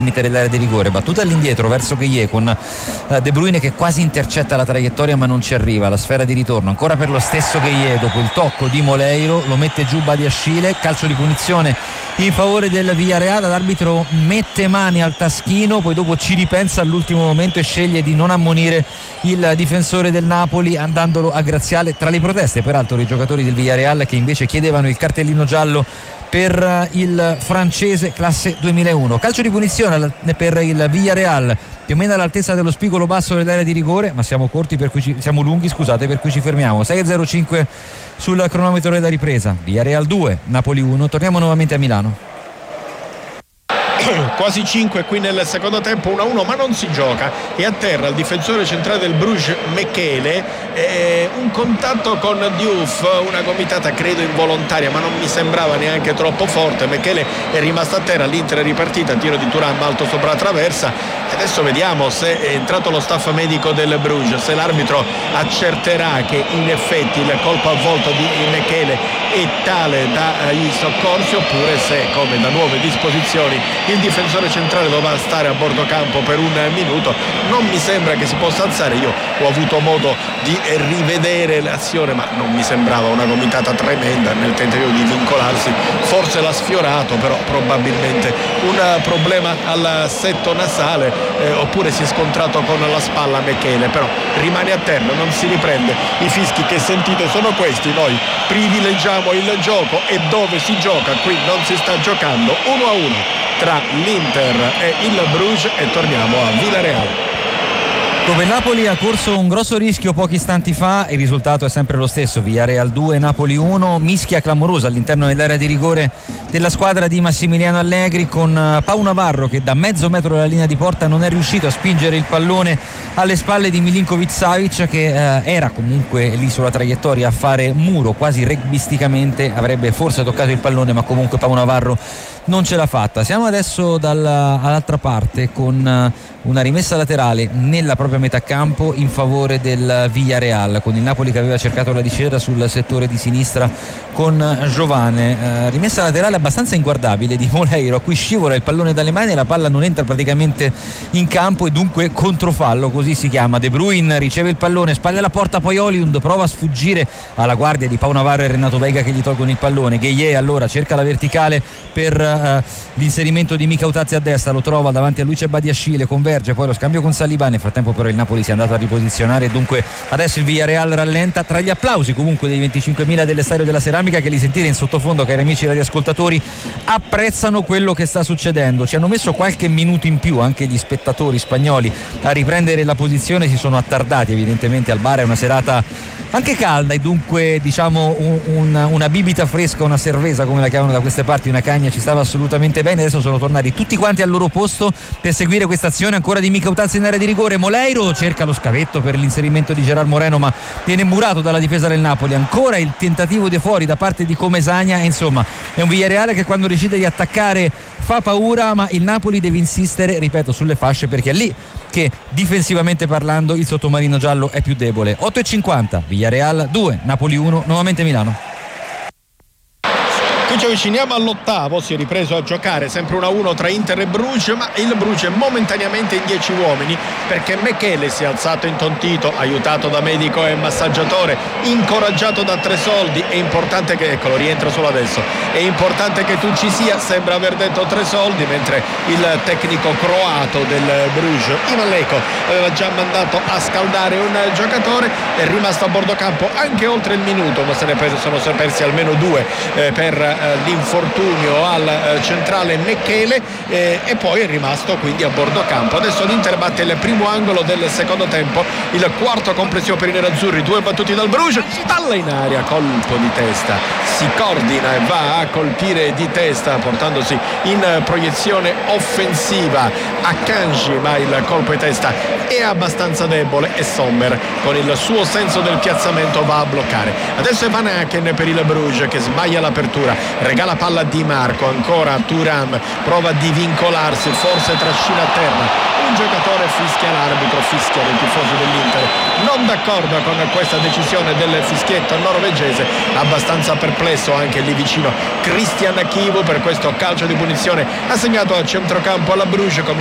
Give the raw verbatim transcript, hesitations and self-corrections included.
limite dell'area di rigore, battuta all'indietro verso Gueye con uh, De Bruyne che quasi intercetta la traiettoria ma non ci arriva, la sfera di ritorno ancora per lo stesso Gueye, dopo il tocco di Moleiro lo mette giù Badiashile, calcio di punizione in favore del Villarreal, l'arbitro mette mani al taschino, poi dopo ci ripensa all'ultimo momento e sceglie di non ammonire il difensore del Napoli andandolo a graziare, tra le proteste peraltro dei giocatori del Villarreal che invece chiedevano il cartellino giallo per il francese classe duemilauno. Calcio di punizione per il Villarreal più o meno all'altezza dello spigolo basso dell'area di rigore, ma siamo corti per cui ci, siamo lunghi scusate per cui ci fermiamo. sei a zero cinque sul cronometro della ripresa. Villarreal due, Napoli uno. Torniamo nuovamente a Milano. Quasi cinque qui nel secondo tempo, uno a uno, ma non si gioca, e a terra il difensore centrale del Bruges Mekele, eh, un contatto con Diouf, una gomitata credo involontaria ma non mi sembrava neanche troppo forte. Mekele è rimasto a terra, l'Inter è ripartita, tiro di Thuram alto sopra la traversa. Adesso vediamo se è entrato lo staff medico del Bruges, se l'arbitro accerterà che in effetti il colpo a volto di Mekele è tale dai soccorsi, oppure se, come da nuove disposizioni, il difensore centrale dovrà stare a bordo campo per un minuto. Non mi sembra che si possa alzare, io ho avuto modo di rivedere l'azione ma non mi sembrava una gomitata tremenda, nel tentativo di vincolarsi forse l'ha sfiorato, però probabilmente un problema al setto nasale, eh, oppure si è scontrato con la spalla Mekele, però rimane a terra, non si riprende. I fischi che sentite sono questi, noi privilegiamo il gioco e dove si gioca qui non si sta giocando. Uno a uno tra l'Inter e il Bruges e torniamo a Villarreal, dove Napoli ha corso un grosso rischio pochi istanti fa. Il risultato è sempre lo stesso, Villarreal due, Napoli uno. Mischia clamorosa all'interno dell'area di rigore della squadra di Massimiliano Allegri, con Pau Navarro che da mezzo metro dalla linea di porta non è riuscito a spingere il pallone alle spalle di Milinkovic-Savic, che eh, era comunque lì sulla traiettoria a fare muro quasi rugbisticamente, avrebbe forse toccato il pallone ma comunque Pau Navarro non ce l'ha fatta. Siamo adesso dall'altra parte con una rimessa laterale nella propria metà campo in favore del Villarreal, con il Napoli che aveva cercato la discesa sul settore di sinistra con Giovane. Eh, rimessa laterale abbastanza inguardabile di Moleiro, a cui scivola il pallone dalle mani e la palla non entra praticamente in campo e dunque controfallo, così si chiama. De Bruyne riceve il pallone, spalle alla porta, poi Højlund prova a sfuggire alla guardia di Pau Navarro e Renato Veiga che gli tolgono il pallone. Gueye allora cerca la verticale per uh, l'inserimento di Mika Utazzi a destra, lo trova davanti a lui c'è Badiashile, converge, poi lo scambio con Saliba. Nel frattempo però il Napoli si è andato a riposizionare, dunque adesso il Villarreal rallenta, tra gli applausi comunque dei venticinquemila dell'Estadio della Ceramica, che li sentite in sottofondo, cari amici radioascoltatori, apprezzano quello che sta succedendo. Ci hanno messo qualche minuto in più anche gli spettatori spagnoli a riprendere la posizione, si sono attardati evidentemente al bar, è una serata anche calda e dunque diciamo un, un, una bibita fresca, una cerveza come la chiamano da queste parti, una cagna, ci stava assolutamente bene. Adesso sono tornati tutti quanti al loro posto per seguire questa azione ancora di Mika Utazzi in area di rigore. Moleiro cerca lo scavetto per l'inserimento di Gerard Moreno ma viene murato dalla difesa del Napoli, ancora il tentativo di fuori da parte di Comesaña. Insomma è un Villarreal che quando decide di attaccare fa paura, ma il Napoli deve insistere, ripeto, sulle fasce, perché è lì che difensivamente parlando il sottomarino giallo è più debole. Otto e cinquanta, Villarreal due, Napoli uno, nuovamente Milano. Qui ci avviciniamo all'ottavo, si è ripreso a giocare sempre uno a uno tra Inter e Bruges, ma il Bruges è momentaneamente in dieci uomini perché Mekele si è alzato intontito, aiutato da medico e massaggiatore, incoraggiato da Tresoldi. È importante che, eccolo, rientra solo adesso, è importante che tu ci sia, sembra aver detto Tresoldi, mentre il tecnico croato del Bruges, Ivan Leko, aveva già mandato a scaldare un giocatore, è rimasto a bordo campo anche oltre il minuto, ma se ne sono persi almeno due eh, per l'infortunio al centrale Mekele, eh, e poi è rimasto quindi a bordo campo. Adesso l'Inter batte il primo angolo del secondo tempo, il quarto complessivo per i nerazzurri, due battuti dal Bruges, palla in aria, colpo di testa, si coordina e va a colpire di testa portandosi in proiezione offensiva a Kanji, ma il colpo di testa è abbastanza debole e Sommer con il suo senso del piazzamento va a bloccare. Adesso è Van Aken per il Bruges che sbaglia l'apertura, regala palla a Di Marco, ancora Thuram, prova a divincolarsi, forse trascina a terra un giocatore, fischia l'arbitro, fischia i tifosi dell'Inter non d'accordo con questa decisione del fischietto norvegese, abbastanza perplesso anche lì vicino Christian Chivu per questo calcio di punizione assegnato a centrocampo alla Bruges.